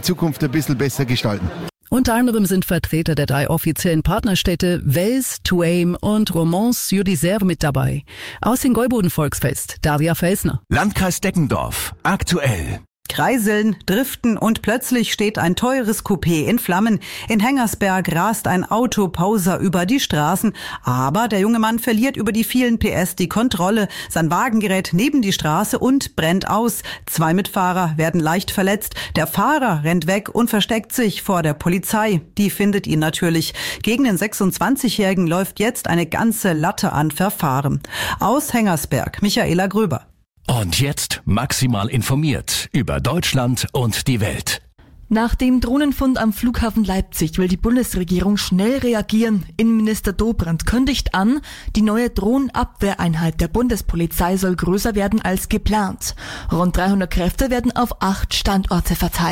Zukunft ein bisschen besser gestalten. Unter anderem sind Vertreter der 3 offiziellen Partnerstädte Wels, Tuaim und Romans-sur-Isère mit dabei. Aus dem Gäuboden-Volksfest, Daria Felsner. Landkreis Deggendorf, aktuell. Kreiseln, driften und plötzlich steht ein teures Coupé in Flammen. In Hengersberg rast ein Autopauser über die Straßen. Aber der junge Mann verliert über die vielen PS die Kontrolle. Sein Wagen gerät neben die Straße und brennt aus. 2 Mitfahrer werden leicht verletzt. Der Fahrer rennt weg und versteckt sich vor der Polizei. Die findet ihn natürlich. Gegen den 26-Jährigen läuft jetzt eine ganze Latte an Verfahren. Aus Hengersberg, Michaela Gröber. Und jetzt maximal informiert über Deutschland und die Welt. Nach dem Drohnenfund am Flughafen Leipzig will die Bundesregierung schnell reagieren. Innenminister Dobrindt kündigt an, die neue Drohnenabwehreinheit der Bundespolizei soll größer werden als geplant. Rund 300 Kräfte werden auf 8 Standorte verteilt.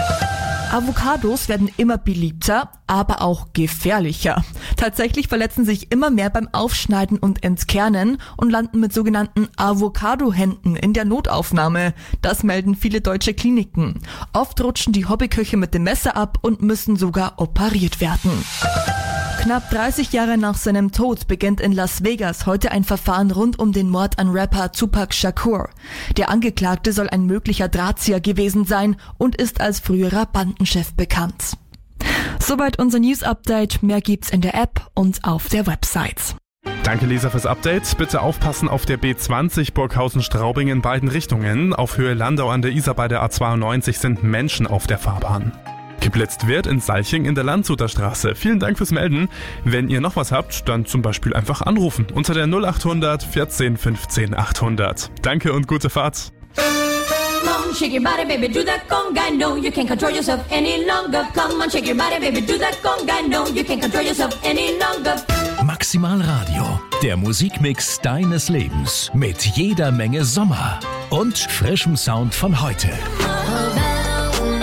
Avocados werden immer beliebter, aber auch gefährlicher. Tatsächlich verletzen sich immer mehr beim Aufschneiden und Entkernen und landen mit sogenannten Avocado-Händen in der Notaufnahme. Das melden viele deutsche Kliniken. Oft rutschen die Hobbyköche mit dem Messer ab und müssen sogar operiert werden. Knapp 30 Jahre nach seinem Tod beginnt in Las Vegas heute ein Verfahren rund um den Mord an Rapper Tupac Shakur. Der Angeklagte soll ein möglicher Drahtzieher gewesen sein und ist als früherer Bandenchef bekannt. Soweit unser News-Update. Mehr gibt's in der App und auf der Website. Danke Lisa fürs Update. Bitte aufpassen auf der B20 Burghausen-Straubing in beiden Richtungen. Auf Höhe Landau an der Isar bei der A92 sind Menschen auf der Fahrbahn. Geblitzt wird in Salching in der Landshuter Straße. Vielen Dank fürs Melden. Wenn ihr noch was habt, dann zum Beispiel einfach anrufen unter der 0800 14 15 800. Danke und gute Fahrt. Come on, shake your body, baby, do that conga. No, you can't control yourself any longer. Come on, shake your body, baby, do that conga. No, you can't control yourself any longer. Maximal Radio, der Musikmix deines Lebens mit jeder Menge Sommer und frischem Sound von heute.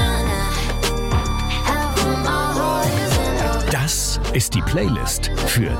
Das ist die Playlist für